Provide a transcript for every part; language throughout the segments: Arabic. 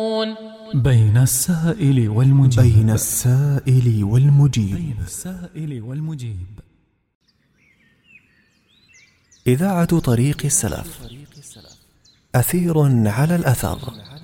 بين السائل والمجيب. بين السائل والمجيب. بين السائل والمجيب. إذاعة طريق السلف. أثير على الأثر.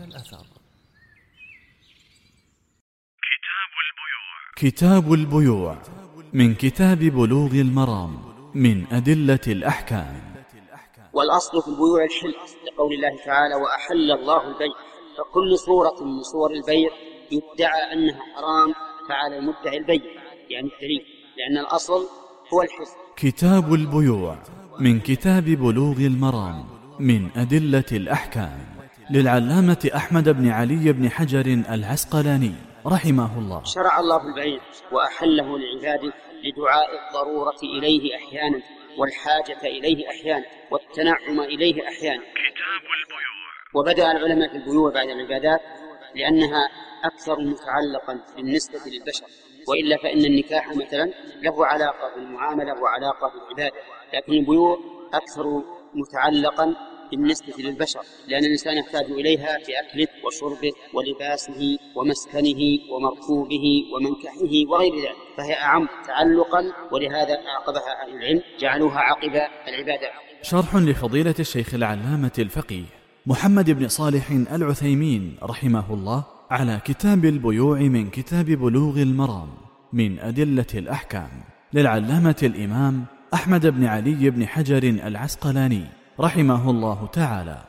كتاب البيوع من كتاب بلوغ المرام من أدلة الأحكام. والأصل في البيوع الحل، لقول الله تعالى: وأحل الله البيع. فكل صورة من صور البيع يدعى أنها حرام فعلى المدعي البيع، يعني التريف، لأن الأصل هو الحل. كتاب البيوع من كتاب بلوغ المرام من أدلة الأحكام للعلامة أحمد بن علي بن حجر العسقلاني رحمه الله. شرع الله البيع وأحله لعباده لدعاء الضرورة إليه أحيانا، والحاجة إليه أحيانا، والتنعم إليه أحيانا. كتاب البيوع. وبدأ العلماء في البيوع بعد العبادات لأنها أكثر متعلقا بالنسبة للبشر، وإلا فإن النكاح مثلا له علاقة بالمعاملة وعلاقة بالعبادة، لكن البيوع أكثر متعلقا بالنسبة للبشر، لأن الإنسان يحتاج إليها في أكله وشربه ولباسه ومسكنه ومركوبه ومنكحه وغير ذلك، فهي أعم تعلقا، ولهذا عقبها أهل العلم جعلوها عقب العبادة. شرح لفضيلة الشيخ العلامة الفقيه محمد بن صالح العثيمين رحمه الله على كتاب البيوع من كتاب بلوغ المرام من أدلة الأحكام للعلامة الإمام أحمد بن علي بن حجر العسقلاني رحمه الله تعالى.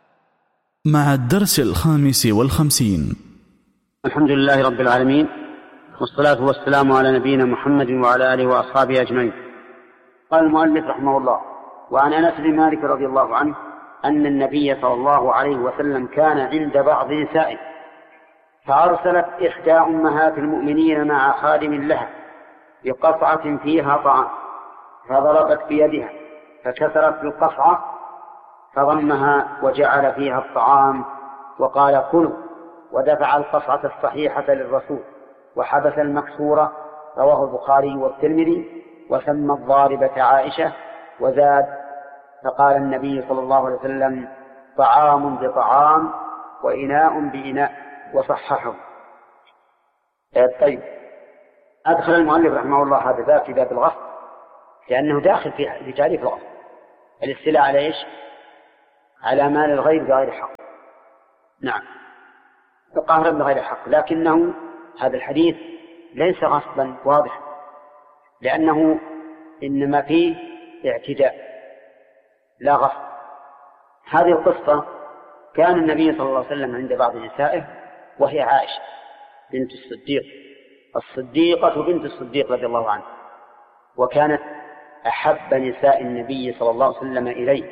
مع الدرس 55. الحمد لله رب العالمين، والصلاة والسلام على نبينا محمد وعلى آله وأصحابه أجمعين. قال المؤلف رحمه الله: وعن أنس بن مالك رضي الله عنه أن النبي صلى الله عليه وسلم كان عند بعض نسائه، فأرسلت إحدى أمهات المؤمنين مع خادم لها بقصعة فيها طعام، فضربت بيدها فكسرت القصعة، فضمها وجعل فيها الطعام وقال: كلوا، ودفع القصعة الصحيحة للرسول وحبس المكسورة. رواه البخاري والترمذي، وسمى الضاربة عائشة، وزاد: فقال النبي صلى الله عليه وسلم: طعام بطعام وإناء بإناء، وصححه. طيب، أدخل المؤلف رحمه الله هذا الباب في باب الغصب، لأنه داخل في تعريف الغصب، الاستيلاء على إيش؟ على مال الغير بغير حق. نعم، القهر بغير حق، لكنه هذا الحديث ليس غصبا واضحا، لأنه إنما فيه اعتداء لا غصب. هذه القصة: كان النبي صلى الله عليه وسلم عند بعض نسائه، وهي عائشة بنت الصديقة بنت الصديق رضي الله عنه، وكانت أحب نساء النبي صلى الله عليه وسلم إليه،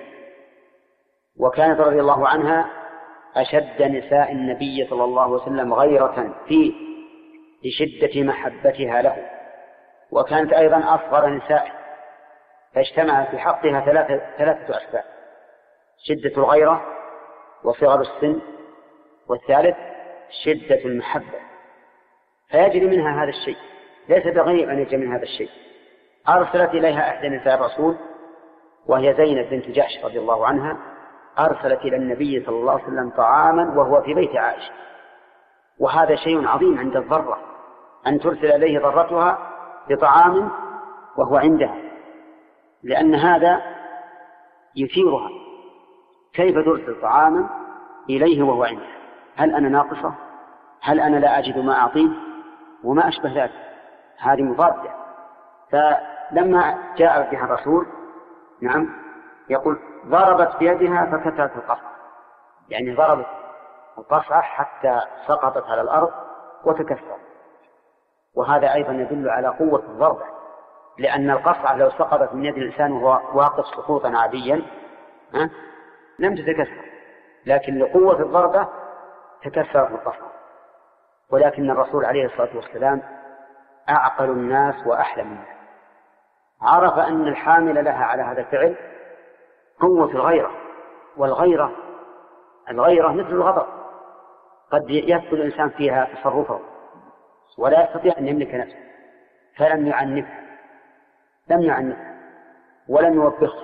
وكانت رضي الله عنها أشد نساء النبي صلى الله عليه وسلم غيرة فيه لشدة محبتها له، وكانت أيضا أصغر نسائه، فاجتمع في حقها ثلاثة أسباب: شدة الغيرة، وصغر السن، والثالث شدة المحبة. فيجري منها هذا الشيء، ليس بغريب أن يجري من هذا الشيء. أرسلت إليها إحدى نساء الرسول وهي زينب بنت جحش رضي الله عنها، أرسلت إلى النبي صلى الله عليه وسلم طعاما وهو في بيت عائشة، وهذا شيء عظيم عند الضرة، أن ترسل إليه ضرتها بطعام وهو عندها، لأن هذا يثيرها. كيف ترسل طعاما إليه وهو عنده؟ هل أنا ناقصة؟ هل أنا لا أجد ما أعطيه؟ وما أشبه ذلك، هذه مضادة. فلما جاء بها الرسول، نعم، يقول: ضربت بيدها فكسرت القصعة، يعني ضربت القصعة حتى سقطت على الأرض وتكسرت. وهذا أيضا يدل على قوة الضربة، لأن القصعة لو سقطت من يد الإنسان وهو واقف سقوطا عاديا لم تتكسر، لكن لقوة الضربة تكسرت القصعة. ولكن الرسول عليه الصلاة والسلام أعقل الناس وأحلم الناس، عرف أن الحامل لها على هذا الفعل قوة الغيرة، والغيرة مثل الغضب، قد يثبت الإنسان فيها تصرفه ولا يستطيع أن يملك نفسه، فلم يعنفها ولم يوبخها،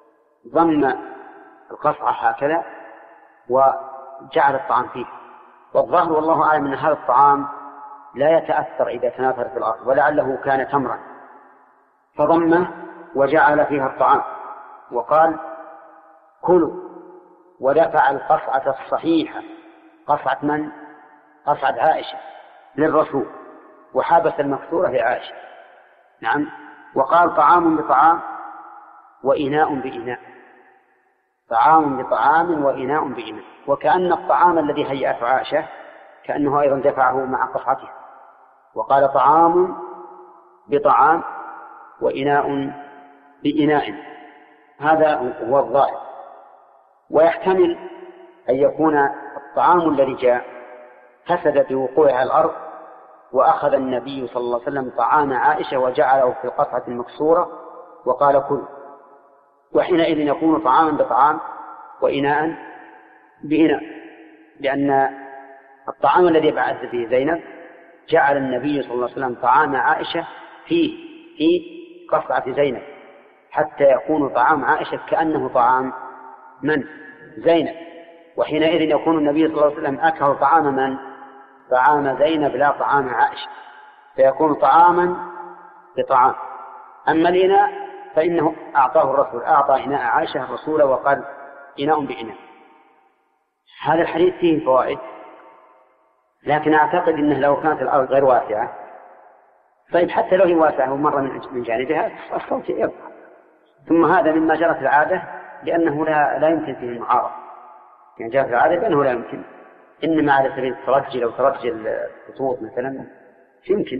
ضم القصعة هكذا وجعل الطعام فيه والظاهر والله أعلم أن هذا الطعام لا يتأثر إذا تناثر في الأرض، ولعله كان تمرا فضمه وجعل فيها الطعام وقال كلوا، ودفع القصعة الصحيحة، قصعة من؟ قصعة عائشة للرسول، وحبس المكسورة لعائشة. نعم. وقال طعام بطعام وإناء بإناء، طعام بطعام وإناء بإناء، وكأن الطعام الذي هيأته عائشة كأنه أيضا دفعه مع قصعته، وقال طعام بطعام وإناء بإناء. هذا هو الظاهر. ويحتمل أن يكون الطعام الذي جاء فسد بوقوعها الأرض، وأخذ النبي صلى الله عليه وسلم طعام عائشة وجعله في القطعة المكسورة وقال كل، وحينئذ يكون طعاما بطعام وإناء بإناء، لأن الطعام الذي بعث فيه زينب جعل النبي صلى الله عليه وسلم طعام عائشة في قصعة زينب، حتى يكون طعام عائشة كأنه طعام من؟ زينب. وحينئذ يكون النبي صلى الله عليه وسلم أكل طعام من؟ طعام زينب لا طعام عائشة، فيكون طعاما بطعام. أما الإناء فإنه أعطاه الرسول، أعطى إناء عائشة الرسول وقال إناء بإناء. هذا الحديث فيه فوائد، لكن أعتقد أنه لو كانت الأرض غير واسعة، طيب حتى لو هي واسعة ومرة من جانبها الصوت يبقى. ثم هذا مما جرت العادة، لأنه لا يمكن فيه المعارضة، يعني جرت العادة بأنه لا يمكن، إنما على سبيل الترجي لو ترجي الخطوط مثلا يمكن.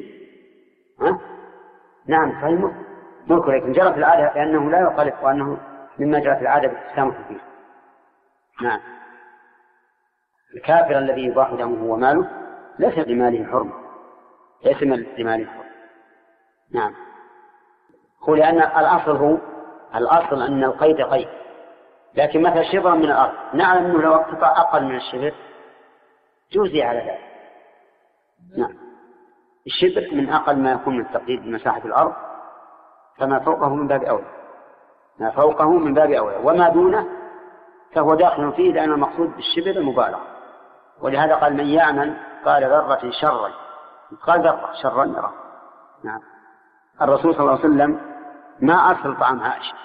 نعم صحيح ملك، لكن جرت العادة لأنه لا يخالف، وأنه مما جرت العادة بالتسامح فيه. نعم. الكافر الذي يباح دمه وماله ليس لماله حرمة، ليس لماله حرمة. نعم. هو لأن الأصل أن القيد قيد، لكن مثلا شبرا من الأرض نعلم أنه لو اقتطع أقل من الشبر جوزي على ذلك. نعم. الشبر من أقل ما يكون من التقدير بمساحة الأرض، فما فوقه من باب أولى، ما فوقه من باب أولى، وما دونه فهو داخل فيه، لأن المقصود بالشبر المبالغة. ولهذا قال من يعمل قال ذرة شرا، قال ذرة شرا يرى. نعم. الرسول صلى الله عليه وسلم ما أرسل طعام عائشة،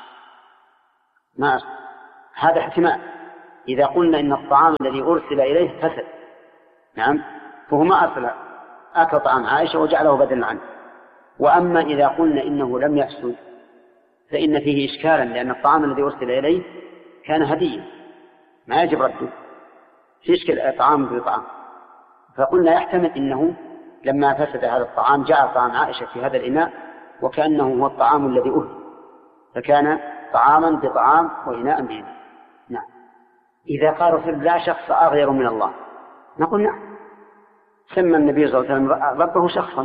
ما أرسل. هذا احتمال إذا قلنا إن الطعام الذي أرسل إليه فسد، نعم، فهو ما أرسل، أكل طعام عائشة وجعله بدلا عنه. وأما إذا قلنا إنه لم يفسد فإن فيه إشكالا، لأن الطعام الذي أرسل إليه كان هدية ما يجب رده، في إشكال طعام بطعام. فقلنا يحتمل إنه لما فسد هذا الطعام جعل طعام عائشة في هذا الإناء وكأنه هو الطعام الذي أهل، فكان طعاما بطعام وإناء بإناء. نعم. إذا قال رسول لا شخص أغير من الله، نقول نعم، سمى النبي صلى الله عليه وسلم ربه شخصا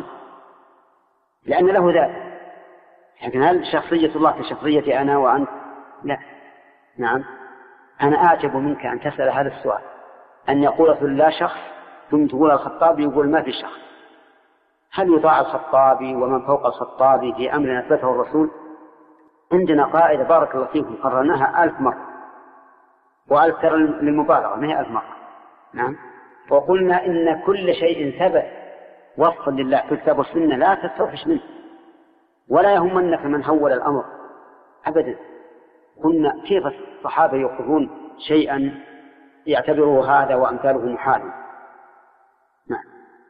لأن له ذات، لكن هل شخصية الله كشخصية أنا وأنت؟ لا. نعم. أنا أعجب منك أن تسأل هذا السؤال، أن يقول رسول لا شخص ثم تقول الخطابي يقول ما في شخص. هل يطاع الخطابي ومن فوق الخطابي في أمر أثبته الرسول؟ عندنا قاعدة بارك الله فيكم قررناها 1000 مرة، و1000 ترى للمبالغة ما هي 1000 مرة. نعم. وقلنا إن كل شيء ثبت وصفا لله في الكتاب والسنة لا تستوحش منه، ولا يهمنك من هول الأمر أبدا. قلنا كيف الصحابة يوقفون شيئا يعتبره هذا وأمثاله محالا. نعم.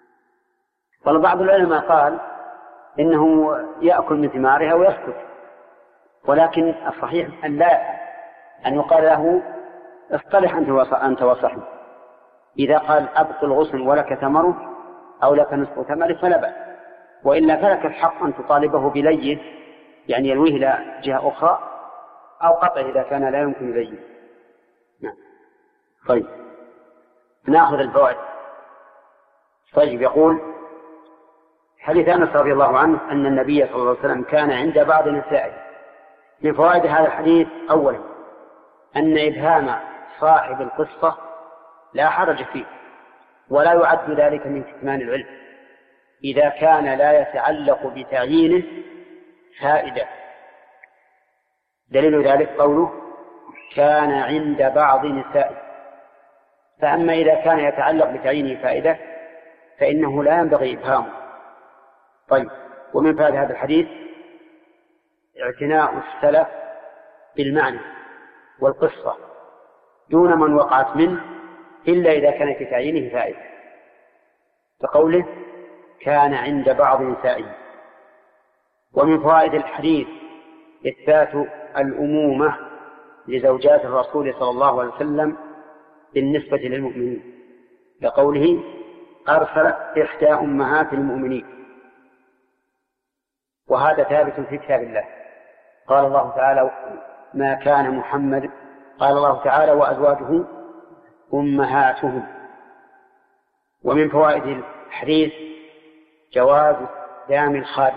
بعض العلماء قال إنه يأكل من ثمارها ويسكت، ولكن الصحيح أن لا، أن يقال له اصطلح أنت وصحبه. إذا قال أبطل الغصن ولك ثمره أو لك نصف ثمره فلا بأس، وإلا فلك الحق أن تطالبه بليه، يعني يلويه إلى جهة أخرى، أو قطع إذا كان لا يمكن ليه. نعم. طيب نأخذ الفوائد. طيب يقول حديث أنس رضي الله عنه أن النبي صلى الله عليه وسلم كان عند بعض نسائه. من فوائد هذا الحديث أولا أن إبهام صاحب القصة لا حرج فيه، ولا يعد ذلك من كتمان العلم إذا كان لا يتعلق بتعيينه فائدة. دليل ذلك قوله كان عند بعض نسائه، فأما إذا كان يتعلق بتعيينه فائدة فإنه لا ينبغي إبهامه. طيب، ومن فائدة هذا الحديث اعتناء السلف بالمعنى والقصة دون من وقعت منه إلا إذا كان في تعيينه فائدة، كقوله كان عند بعض نسائه. ومن فوائد الحديث إثبات الأمومة لزوجات الرسول صلى الله عليه وسلم بالنسبة للمؤمنين، كقوله أرسل إحدى أمهات المؤمنين، وهذا ثابت في كتاب الله. قال الله تعالى ما كان محمد، قال الله تعالى وأزواجه أمهاتهم. ومن فوائد الحديث جواز استخدام الخادم،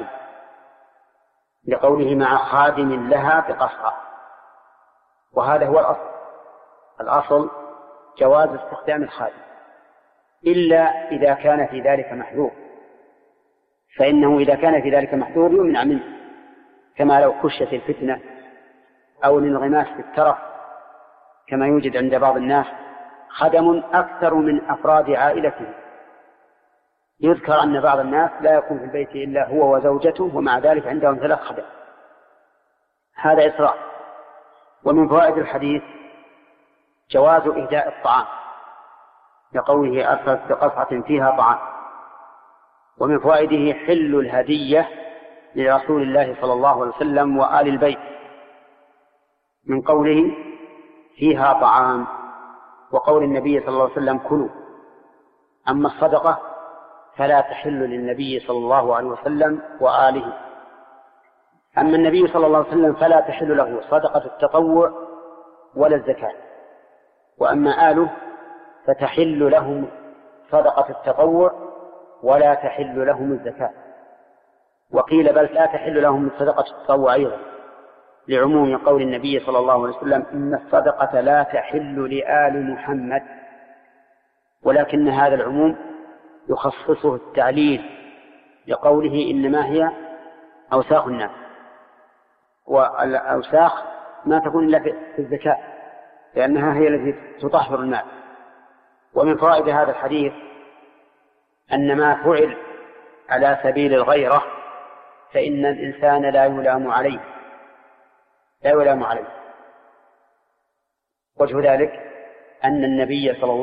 لقوله مع خادم لها بقصرة، وهذا هو الأصل جواز استخدام الخادم، إلا إذا كان في ذلك محذور، فإنه إذا كان في ذلك محذور يمنع منه، كما لو خشيت الفتنة أو الانغماس في الترف، كما يوجد عند بعض الناس خدم أكثر من أفراد عائلته. يذكر أن بعض الناس لا يكون في البيت إلا هو وزوجته ومع ذلك عندهم 3 خدم، هذا إسراف. ومن فوائد الحديث جواز إهداء الطعام، لقوله أرسلت بقصعة فيها طعام. ومن فوائده حل الهدية لرسول الله صلى الله عليه وسلم وآل البيت، من قوله فيها طعام، وقول النبي صلى الله عليه وسلم كلوا. أما الصدقة فلا تحل للنبي صلى الله عليه وسلم وآله. أما النبي صلى الله عليه وسلم فلا تحل له صدقة التطوع ولا الزكاة، وأما آله فتحل لهم صدقة التطوع ولا تحل لهم الزكاة. وقيل بل لا تحل لهم صدقة التطوع أيضا، لعموم قول النبي صلى الله عليه وسلم إن الصدقة لا تحل لآل محمد، ولكن هذا العموم يخصصه التعليل، لقوله إنما هي أوساخ الناس، والأوساخ ما تكون إلا في الزكاة، لأنها هي التي تطهر المال. ومن فوائد هذا الحديث أن ما فعل على سبيل الغيرة فإن الإنسان لا يلام عليه، وجه ذلك أن النبي صلى الله